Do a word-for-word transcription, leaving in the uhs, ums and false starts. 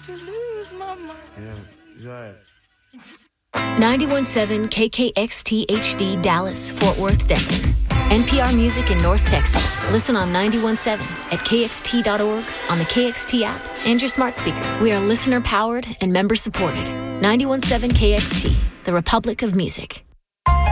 to lose my mind. Yeah, you're right. ninety-one point seven K K X T H D Dallas, Fort Worth, Denton. N P R Music in North Texas. Listen on ninety-one point seven at K X T dot org, on the K X T app, and your smart speaker. We are listener-powered and member-supported. ninety-one point seven K X T, the Republic of Music.